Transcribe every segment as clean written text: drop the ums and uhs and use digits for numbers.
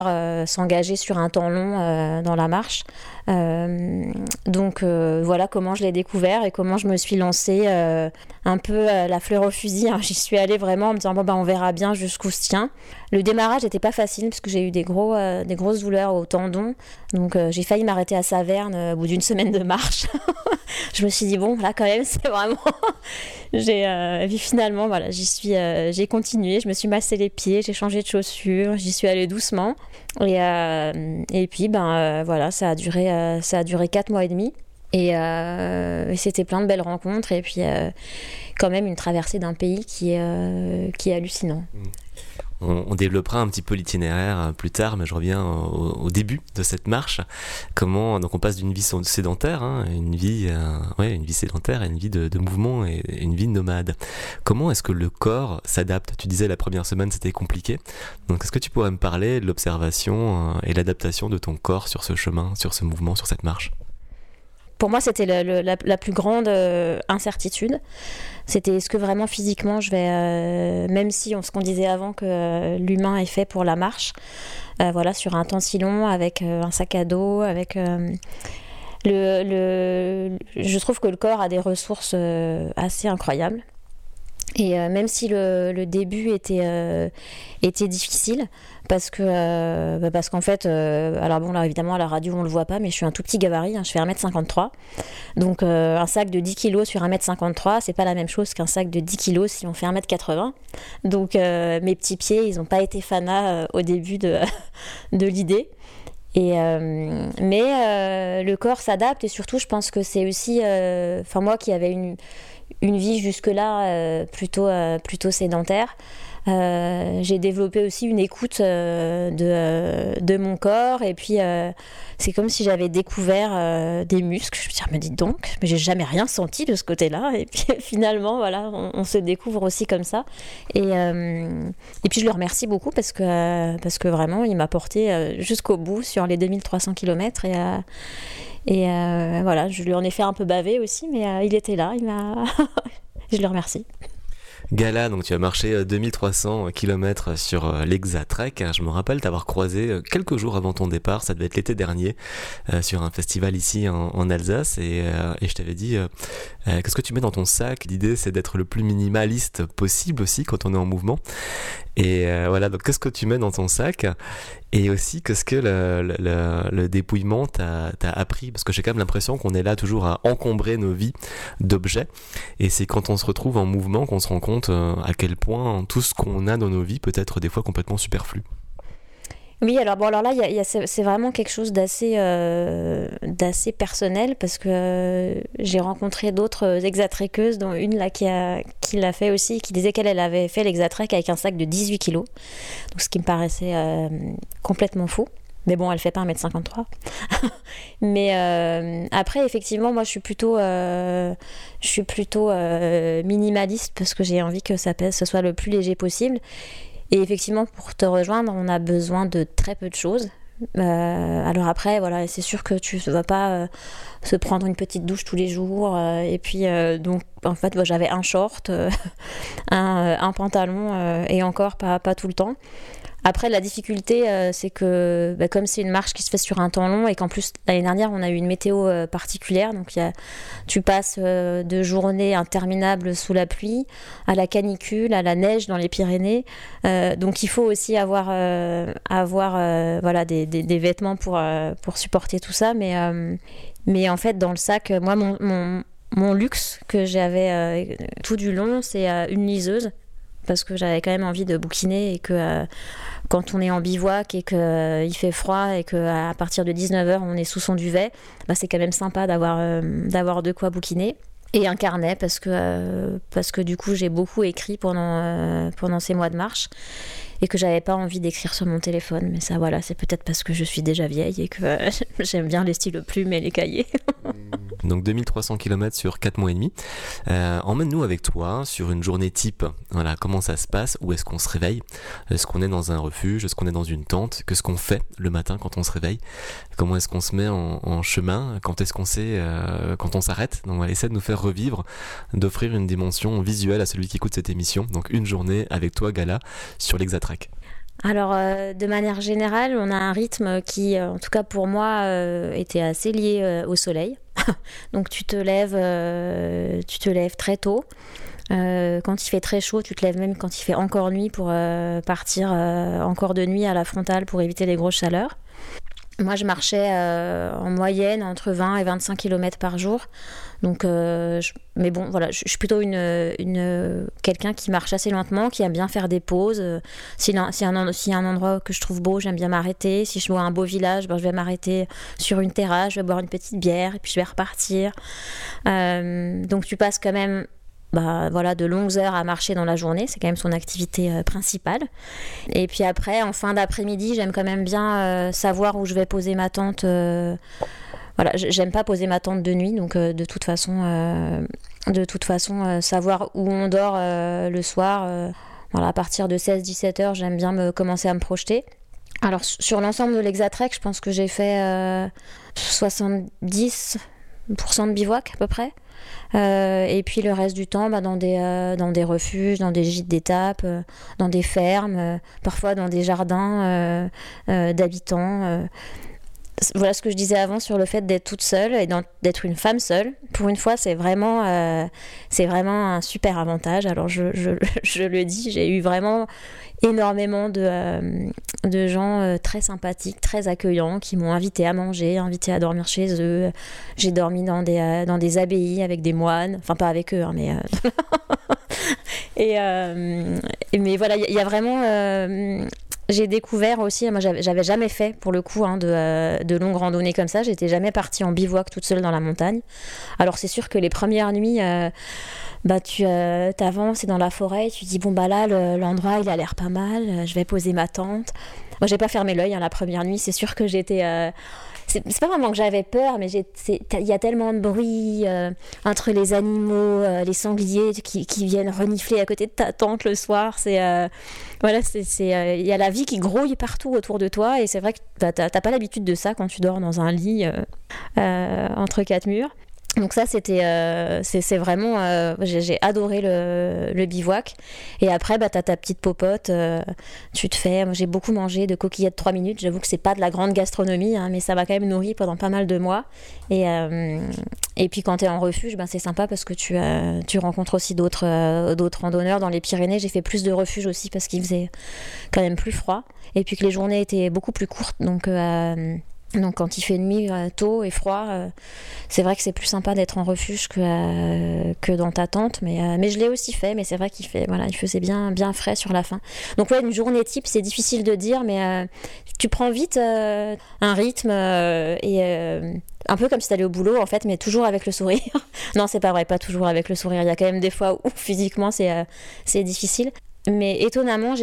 s'engager sur un temps long dans la marche. Donc voilà comment je l'ai découvert et comment je me suis lancée un peu la fleur au fusil. Hein. J'y suis allée vraiment en me disant on verra bien jusqu'où se tient. Le démarrage n'était pas facile parce que j'ai eu des grosses douleurs au tendon. Donc j'ai failli m'arrêter à Saverne au bout d'une semaine de marche. Je me suis dit bon là quand même c'est vraiment et puis finalement voilà j'ai continué, je me suis massé les pieds, j'ai changé de chaussures, j'y suis allée doucement et puis voilà ça a duré 4 mois et demi et c'était plein de belles rencontres et puis quand même une traversée d'un pays qui est hallucinant. On développera un petit peu l'itinéraire plus tard, mais je reviens au début de cette marche. Donc on passe d'une vie sédentaire, une vie sédentaire à une vie de mouvement et une vie nomade. Comment est-ce que le corps s'adapte ? Tu disais la première semaine c'était compliqué. Donc est-ce que tu pourrais me parler de l'observation et l'adaptation de ton corps sur ce chemin, sur ce mouvement, sur cette marche ? Pour moi, c'était la plus grande incertitude. C'était est-ce que vraiment physiquement, je vais, même si ce qu'on disait avant que l'humain est fait pour la marche, voilà, sur un temps si long, avec un sac à dos, avec je trouve que le corps a des ressources assez incroyables. Et même si le début était difficile, parce qu'en fait, alors bon là évidemment à la radio on le voit pas, mais je suis un tout petit gabarit, je fais 1m53, donc un sac de 10 kg sur 1m53, c'est pas la même chose qu'un sac de 10 kg si on fait 1m80, donc mes petits pieds ils ont pas été fanas au début de l'idée. Mais le corps s'adapte et surtout je pense que c'est aussi, moi qui avais une vie jusque-là plutôt sédentaire, j'ai développé aussi une écoute de mon corps et puis c'est comme si j'avais découvert des muscles. Je me dis, mais dites donc, mais j'ai jamais rien senti de ce côté-là et puis finalement voilà, on se découvre aussi comme ça et puis je le remercie beaucoup parce que vraiment il m'a porté jusqu'au bout sur les 2300 km et voilà, je lui en ai fait un peu baver aussi, mais il était là, je le remercie. Gala, donc tu as marché 2300 km sur l'Exatrek. Je me rappelle t'avoir croisé quelques jours avant ton départ, ça devait être l'été dernier, sur un festival ici en Alsace et je t'avais dit qu'est-ce que tu mets dans ton sac ? L'idée c'est d'être le plus minimaliste possible aussi quand on est en mouvement. Et voilà, donc qu'est-ce que tu mets dans ton sac ? Et aussi, qu'est-ce que le dépouillement t'a appris ? Parce que j'ai quand même l'impression qu'on est là toujours à encombrer nos vies d'objets. Et c'est quand on se retrouve en mouvement qu'on se rend compte à quel point tout ce qu'on a dans nos vies peut être des fois complètement superflu. Oui, alors là, c'est vraiment quelque chose d'assez personnel parce que j'ai rencontré d'autres exatrekeuses, dont une là qui l'a fait aussi, qui disait qu'elle avait fait l'exatrek avec un sac de 18 kilos, donc ce qui me paraissait complètement fou. Mais bon, elle fait pas 1m53. Mais après, effectivement, moi, je suis plutôt minimaliste parce que j'ai envie que ce soit le plus léger possible. Et effectivement, pour te rejoindre, on a besoin de très peu de choses. Alors après, voilà, c'est sûr que tu ne vas pas se prendre une petite douche tous les jours. Et puis, donc, en fait, j'avais un short, un pantalon, et encore pas tout le temps. Après, la difficulté, c'est que comme c'est une marche qui se fait sur un temps long et qu'en plus, l'année dernière, on a eu une météo particulière. Donc, tu passes de journées interminables sous la pluie à la canicule, à la neige dans les Pyrénées. Donc, il faut aussi avoir voilà, des vêtements pour supporter tout ça. Mais en fait, dans le sac, moi, mon luxe que j'avais tout du long, c'est une liseuse. Parce que j'avais quand même envie de bouquiner et que quand on est en bivouac et qu'il fait froid et qu'à partir de 19h on est sous son duvet, c'est quand même sympa d'avoir de quoi bouquiner. Et un carnet parce que du coup j'ai beaucoup écrit pendant ces mois de marche et que j'avais pas envie d'écrire sur mon téléphone. Mais ça voilà, c'est peut-être parce que je suis déjà vieille et que j'aime bien les stylos plumes et les cahiers. Donc 2300 km sur 4 mois et demi. Emmène-nous avec toi sur une journée type. Voilà, comment ça se passe ? Où est-ce qu'on se réveille ? Est-ce qu'on est dans un refuge ? Est-ce qu'on est dans une tente ? Qu'est-ce qu'on fait le matin quand on se réveille ? Comment est-ce qu'on se met en chemin ? Quand est-ce qu'on sait quand on s'arrête ? Donc on va essayer de nous faire revivre, d'offrir une dimension visuelle à celui qui écoute cette émission. Donc une journée avec toi, Gala, sur l'Exatrek. Alors, de manière générale, on a un rythme qui, en tout cas pour moi, était assez lié au soleil. Donc tu te lèves très tôt. Quand il fait très chaud, tu te lèves même quand il fait encore nuit pour partir encore de nuit à la frontale pour éviter les grosses chaleurs. Moi, je marchais en moyenne entre 20 et 25 km par jour. Donc, mais bon, voilà, je suis plutôt quelqu'un qui marche assez lentement, qui aime bien faire des pauses. S'il y a un endroit que je trouve beau, j'aime bien m'arrêter. Si je vois un beau village, je vais m'arrêter sur une terrasse, je vais boire une petite bière et puis je vais repartir. Donc, tu passes quand même de longues heures à marcher dans la journée, c'est quand même son activité principale. Et puis après, en fin d'après-midi, j'aime quand même bien savoir où je vais poser ma tente. J'aime pas poser ma tente de nuit, donc de toute façon, savoir où on dort le soir. À partir de 16-17 heures, j'aime bien commencer à me projeter. Alors sur l'ensemble de l'Exatrek, je pense que j'ai fait 70% de bivouac à peu près. Et puis le reste du temps dans des refuges, dans des gîtes d'étape, dans des fermes, parfois dans des jardins d'habitants. Voilà ce que je disais avant sur le fait d'être toute seule et d'être une femme seule. Pour une fois, c'est vraiment un super avantage. Alors je le dis, j'ai eu vraiment énormément de gens très sympathiques, très accueillants, qui m'ont invité à manger, invité à dormir chez eux. J'ai dormi dans des abbayes avec des moines, enfin pas avec eux, hein, mais mais voilà, il y a vraiment j'ai découvert aussi, moi j'avais jamais fait pour le coup de longues randonnées comme ça, j'étais jamais partie en bivouac toute seule dans la montagne. Alors c'est sûr que les premières nuits, tu t'avances dans la forêt et tu dis là l'endroit il a l'air pas mal, je vais poser ma tente. Moi j'ai pas fermé l'œil la première nuit, c'est sûr que j'étais... C'est pas vraiment que j'avais peur, mais il y a tellement de bruit entre les animaux, les sangliers qui viennent renifler à côté de ta tente le soir. Il y a la vie qui grouille partout autour de toi, et c'est vrai que t'as pas l'habitude de ça quand tu dors dans un lit entre quatre murs. Donc ça c'est vraiment j'ai adoré le bivouac. Et après t'as ta petite popote, moi j'ai beaucoup mangé de coquillettes 3 minutes, j'avoue que c'est pas de la grande gastronomie, mais ça m'a quand même nourri pendant pas mal de mois. Et puis quand t'es en refuge, c'est sympa parce que tu rencontres aussi d'autres randonneurs. Dans les Pyrénées, j'ai fait plus de refuges aussi parce qu'il faisait quand même plus froid, et puis que les journées étaient beaucoup plus courtes, donc quand il fait nuit tôt et froid, c'est vrai que c'est plus sympa d'être en refuge que dans ta tente, mais je l'ai aussi fait, mais c'est vrai il faisait bien frais sur la fin. Donc une journée type, c'est difficile de dire, mais tu prends vite un rythme et un peu comme si t'allais au boulot en fait, mais toujours avec le sourire. Non, c'est pas vrai, pas toujours avec le sourire, il y a quand même des fois où physiquement c'est difficile. Mais étonnamment,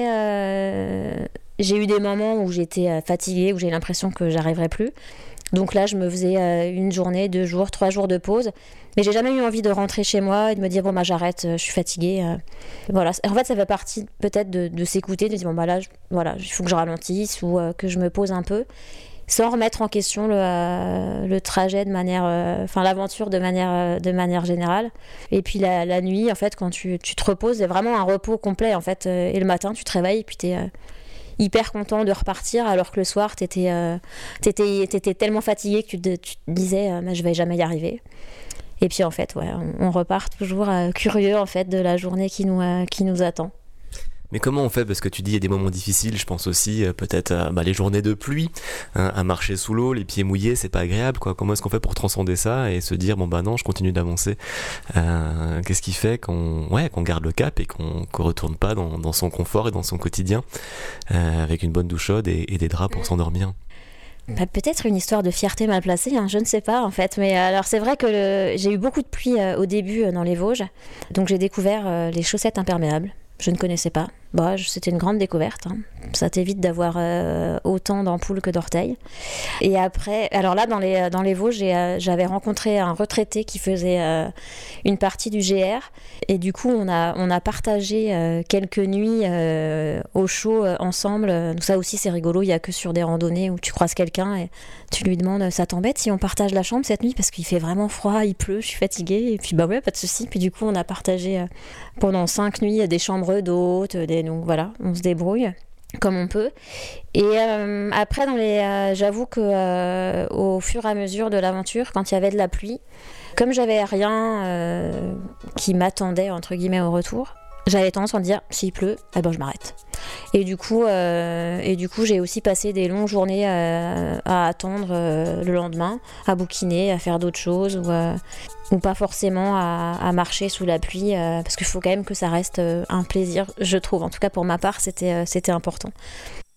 j'ai eu des moments où j'étais fatiguée, où j'ai l'impression que j'arriverais plus. Donc là, je me faisais 1 journée, 2 jours, 3 jours de pause. Mais j'ai jamais eu envie de rentrer chez moi et de me dire j'arrête, je suis fatiguée. Voilà. En fait, ça fait partie peut-être de s'écouter, de dire il faut que je ralentisse ou que je me pose un peu, sans remettre en question le trajet de manière, l'aventure de manière générale. Et puis la nuit, en fait, quand tu te reposes, c'est vraiment un repos complet, en fait. Et le matin, tu te réveilles et puis t'es hyper content de repartir, alors que le soir, t'étais tellement fatigué que tu te disais je vais jamais y arriver. Et puis en fait, on repart toujours curieux en fait de la journée qui nous attend. Mais comment on fait? Parce que tu dis il y a des moments difficiles, je pense aussi peut-être à les journées de pluie, à marcher sous l'eau, les pieds mouillés, c'est pas agréable quoi. Comment est-ce qu'on fait pour transcender ça et se dire non, je continue d'avancer? Qu'est-ce qui fait qu'on garde le cap et qu'on retourne pas dans son confort et dans son quotidien avec une bonne douche chaude et des draps pour s'endormir? Peut-être une histoire de fierté mal placée, je ne sais pas en fait. Mais alors c'est vrai que j'ai eu beaucoup de pluie au début dans les Vosges, donc j'ai découvert les chaussettes imperméables. Je ne connaissais pas. C'était une grande découverte. Ça t'évite d'avoir autant d'ampoules que d'orteils. Et après, alors là, dans les Vosges, j'avais rencontré un retraité qui faisait une partie du GR. Et du coup, on a partagé quelques nuits au chaud ensemble. Donc ça aussi, c'est rigolo. Il n'y a que sur des randonnées où tu croises quelqu'un et tu lui demandes, ça t'embête si on partage la chambre cette nuit? Parce qu'il fait vraiment froid, il pleut, je suis fatiguée. Et puis pas de souci. Puis du coup, on a partagé pendant 5 nuits des chambres d'hôtes, donc voilà, on se débrouille. comme on peut. Et après, j'avoue que au fur et à mesure de l'aventure, quand il y avait de la pluie, comme j'avais rien qui m'attendait entre guillemets au retour, j'avais tendance à me dire s'il pleut, eh ben je m'arrête. Et du coup, j'ai aussi passé des longues journées à attendre le lendemain, à bouquiner, à faire d'autres choses ou pas forcément à marcher sous la pluie, parce qu'il faut quand même que ça reste un plaisir, je trouve. En tout cas pour ma part, c'était important.